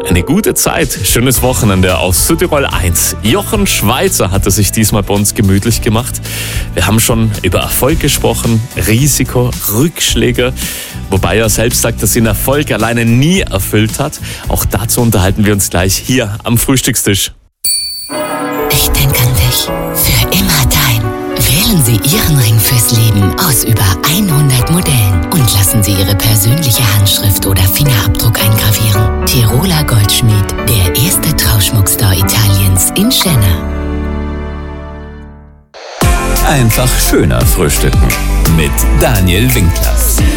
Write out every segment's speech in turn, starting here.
Eine gute Zeit, schönes Wochenende auf Südtirol 1. Jochen Schweizer hat es sich diesmal bei uns gemütlich gemacht. Wir haben schon über Erfolg gesprochen, Risiko, Rückschläge, wobei er selbst sagt, dass ihn Erfolg alleine nie erfüllt hat. Auch dazu unterhalten wir uns gleich hier am Frühstückstisch. Ich denke an dich, für immer dein. Wählen Sie Ihren Ring fürs Leben aus über 100 Modellen und lassen Sie Ihre persönliche Handschrift oder Fingerabdruck eingravieren. Tiroler Goldschmied, der erste Trauschmuckstore Italiens in Schenna. Einfach schöner frühstücken mit Daniel Winkler.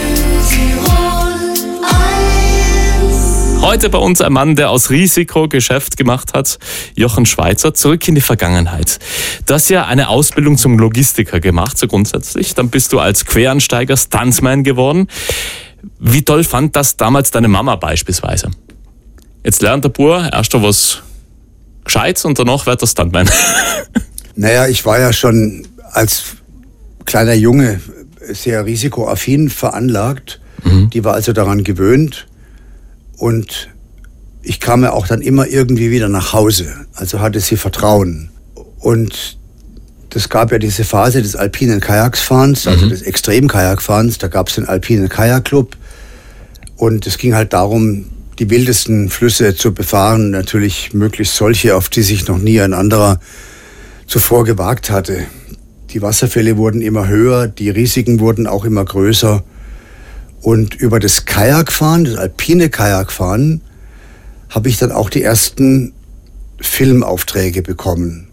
Heute bei uns ein Mann, der aus Risiko Geschäft gemacht hat, Jochen Schweizer, zurück in die Vergangenheit. Du hast ja eine Ausbildung zum Logistiker gemacht, so grundsätzlich. Dann bist du als Quereinsteiger Stuntman geworden. Wie toll fand das damals deine Mama beispielsweise? Jetzt lernt der Bub erst was Gescheites und danach wird er Stuntman. Naja, ich war ja schon als kleiner Junge sehr risikoaffin veranlagt. Die war also daran gewöhnt. Und ich kam ja auch dann immer irgendwie wieder nach Hause. Also hatte sie Vertrauen. Und das gab ja diese Phase des alpinen Kajaksfahrens, also des Extrem-Kajakfahrens. Da gab es den alpinen Kajakclub. Und es ging halt darum, die wildesten Flüsse zu befahren. Natürlich möglichst solche, auf die sich noch nie ein anderer zuvor gewagt hatte. Die Wasserfälle wurden immer höher, die Risiken wurden auch immer größer. Und über das Kajakfahren, das alpine Kajakfahren, habe ich dann auch die ersten Filmaufträge bekommen.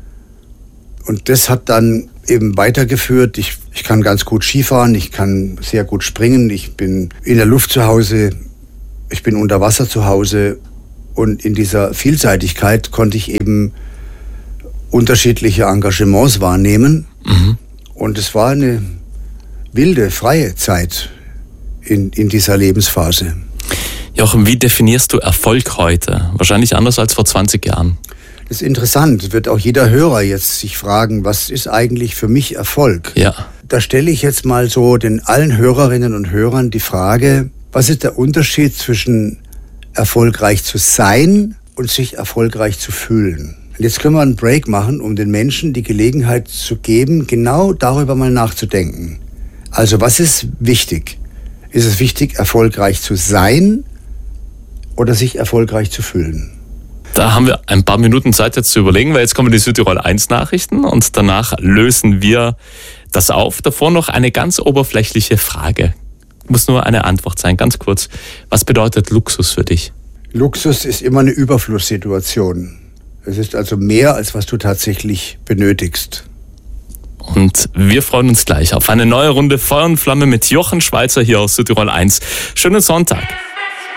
Und das hat dann eben weitergeführt. Ich kann ganz gut Skifahren, ich kann sehr gut springen, ich bin in der Luft zu Hause, ich bin unter Wasser zu Hause. Und in dieser Vielseitigkeit konnte ich eben unterschiedliche Engagements wahrnehmen. Und es war eine wilde, freie Zeit in dieser Lebensphase. Jochen, wie definierst du Erfolg heute? Wahrscheinlich anders als vor 20 Jahren. Das ist interessant. Wird auch jeder Hörer jetzt sich fragen, was ist eigentlich für mich Erfolg? Ja. Da stelle ich jetzt mal so den allen Hörerinnen und Hörern die Frage, was ist der Unterschied zwischen erfolgreich zu sein und sich erfolgreich zu fühlen? Und jetzt können wir einen Break machen, um den Menschen die Gelegenheit zu geben, genau darüber mal nachzudenken. Also was ist wichtig? Ist es wichtig, erfolgreich zu sein oder sich erfolgreich zu fühlen? Da haben wir ein paar Minuten Zeit jetzt zu überlegen, weil jetzt kommen die Südtirol 1 Nachrichten und danach lösen wir das auf. Davor noch eine ganz oberflächliche Frage. Muss nur eine Antwort sein, ganz kurz. Was bedeutet Luxus für dich? Luxus ist immer eine Überflusssituation. Es ist also mehr, als was du tatsächlich benötigst. Und wir freuen uns gleich auf eine neue Runde Feuer und Flamme mit Jochen Schweizer hier aus Südtirol 1. Schönen Sonntag.